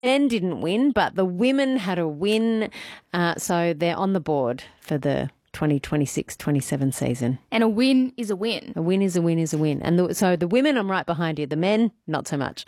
men didn't win, but the women had a win. So they're on the board for the 2026-27 season. And a win is a win. A win is a win is a win. And so the women, I'm right behind you. The men, not so much.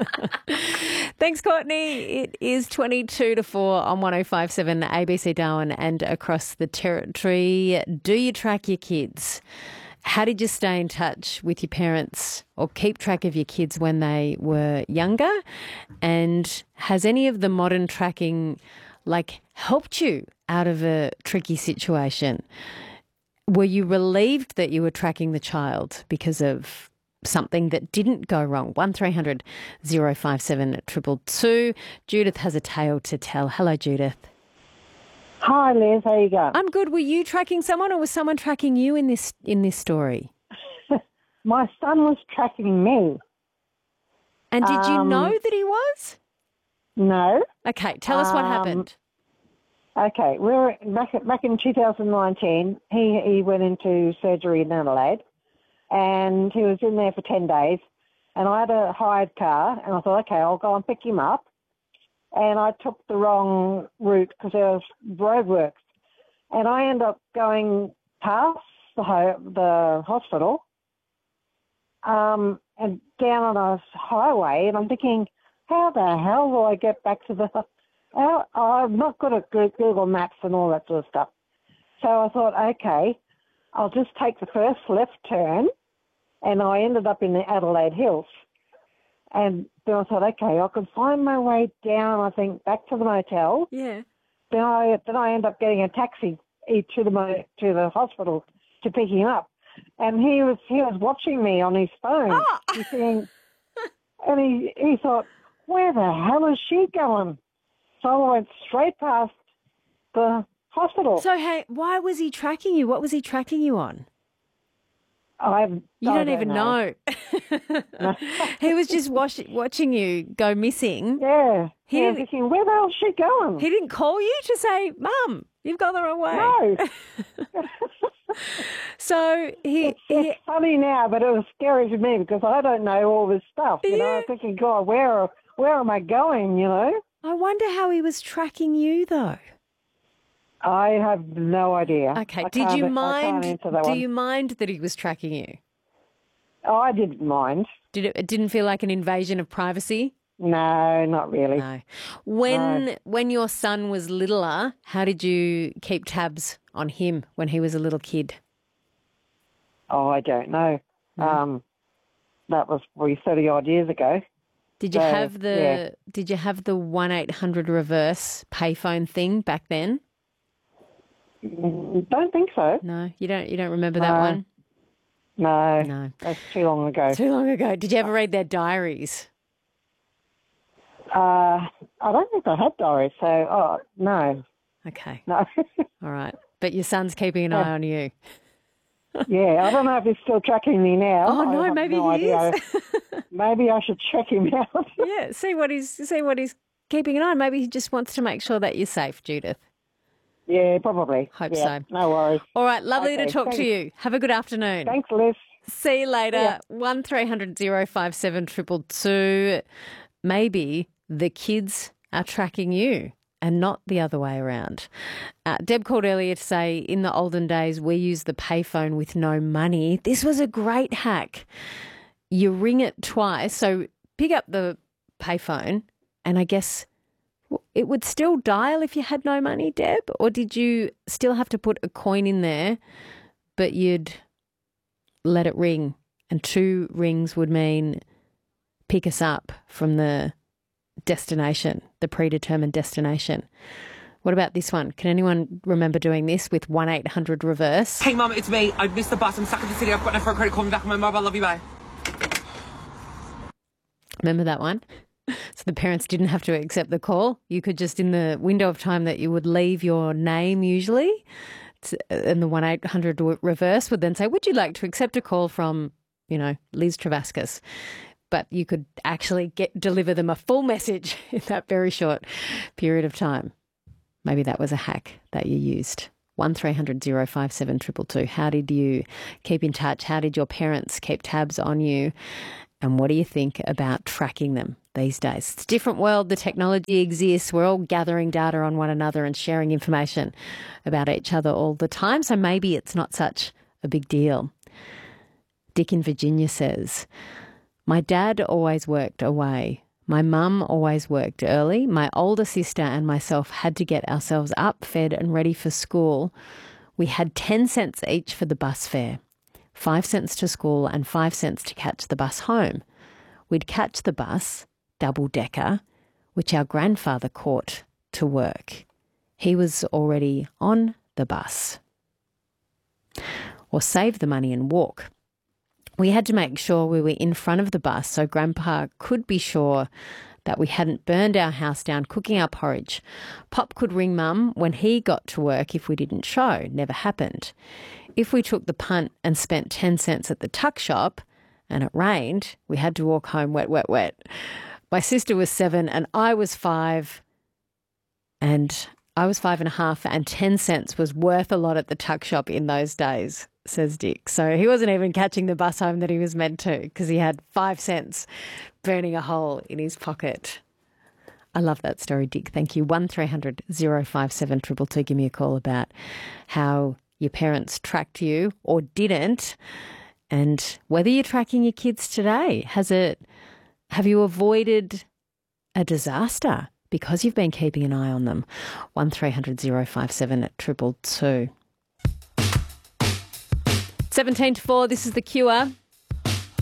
Thanks, Courtney. It is 22 to 4 on 105.7 ABC Darwin and across the territory. Do you track your kids? How did you stay in touch with your parents or keep track of your kids when they were younger? And has any of the modern tracking helped you out of a tricky situation? Were you relieved that you were tracking the child because of something that didn't go wrong? 1300 057 222. Judith has a tale to tell. Hello, Judith. Hi, Liz. How you going? I'm good. Were you tracking someone, or was someone tracking you in this story? My son was tracking me. And did you know that he was? No. Okay, tell us what happened. Okay, we were back in 2019. He went into surgery in Adelaide, and he was in there for 10 days. And I had a hired car, and I thought, okay, I'll go and pick him up. And I took the wrong route because there was roadworks. And I ended up going past the hospital and down on a highway. And I'm thinking, how the hell will I get back to the... I'm not good at Google Maps and all that sort of stuff. So I thought, okay, I'll just take the first left turn. And I ended up in the Adelaide Hills. And then I thought, okay, I could find my way down, I think, back to the motel. Yeah. Then I end up getting a taxi to the hospital to pick him up. And he was watching me on his phone. Oh. He's saying, and he thought, where the hell is she going? So I went straight past the hospital. So, hey, why was he tracking you? What was he tracking you on? You don't even know. No. He was just watching you go missing. Yeah. He was thinking, where the hell is she going? He didn't call you to say, Mum, you've gone the wrong way. No. So it's funny now, but it was scary to me because I don't know all this stuff. You know, I'm thinking, God, where am I going, you know? I wonder how he was tracking you, though. I have no idea. Okay. Do you mind that he was tracking you? Oh, I didn't mind. It didn't feel like an invasion of privacy? No, not really. No. When your son was littler, how did you keep tabs on him when he was a little kid? Oh, I don't know. No. That was probably 30 odd years ago. Did you have the 1-800 reverse payphone thing back then? Don't think so. No, you don't remember that one? No. That's too long ago. Too long ago. Did you ever read their diaries? I don't think I had diaries, so no. Okay. No. All right. But your son's keeping an eye on you. Yeah, I don't know if he's still tracking me now. Oh no, maybe he is. Maybe I should check him out. Yeah, see what he's keeping an eye on. Maybe he just wants to make sure that you're safe, Judith. Yeah, probably. Hope so. No worries. All right, lovely to talk to you. Have a good afternoon. Thanks, Liz. See you later. Yeah. 1300 057 222. Maybe the kids are tracking you and not the other way around. Deb called earlier to say, in the olden days, we used the payphone with no money. This was a great hack. You ring it twice, so pick up the payphone, and I guess it would still dial if you had no money, Deb? Or did you still have to put a coin in there, but you'd let it ring? And 2 rings would mean pick us up from the destination, the predetermined destination. What about this one? Can anyone remember doing this with 1-800 reverse? Hey, Mum, it's me. I've missed the bus. I'm stuck in the city. I've got no for a credit. Call me back on my mobile. Love you, bye. Remember that one? So the parents didn't have to accept the call. You could just, in the window of time that you would leave your name usually, and the 1-800 reverse would then say, would you like to accept a call from, Liz Travascus? But you could actually deliver them a full message in that very short period of time. Maybe that was a hack that you used. 1300 057 222. How did you keep in touch? How did your parents keep tabs on you? And what do you think about tracking them these days? It's a different world. The technology exists. We're all gathering data on one another and sharing information about each other all the time. So maybe it's not such a big deal. Dick in Virginia says, my dad always worked away. My mum always worked early. My older sister and myself had to get ourselves up, fed and ready for school. We had 10 cents each for the bus fare. 5 cents to school and 5 cents to catch the bus home. We'd catch the bus, double-decker, which our grandfather caught to work. He was already on the bus. Or save the money and walk. We had to make sure we were in front of the bus so Grandpa could be sure that we hadn't burned our house down cooking our porridge. Pop could ring Mum when he got to work if we didn't show. Never happened. If we took the punt and spent 10 cents at the tuck shop and it rained, we had to walk home wet, wet, wet. My sister was 7 and I was 5 and I was 5.5 and 10 cents was worth a lot at the tuck shop in those days, says Dick. So he wasn't even catching the bus home that he was meant to because he had 5 cents burning a hole in his pocket. I love that story, Dick. Thank you. 1300 057 222. Give me a call about how your parents tracked you or didn't and whether you're tracking your kids today. Have you avoided a disaster because you've been keeping an eye on them? 1300 057 222. 17 to 4, this is The Cure.